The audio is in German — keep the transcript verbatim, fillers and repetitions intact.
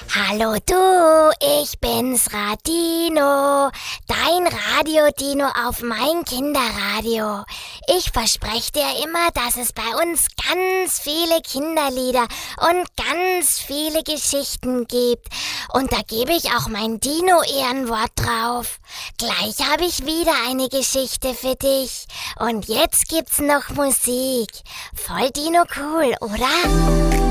Hallo du, ich bin's Radino, dein Radio-Dino auf mein Kinderradio. Ich verspreche dir immer, dass es bei uns ganz viele Kinderlieder und ganz viele Geschichten gibt. Und da gebe ich auch mein Dino-Ehrenwort drauf. Gleich habe ich wieder eine Geschichte für dich. Und jetzt gibt's noch Musik. Voll Dino cool, oder?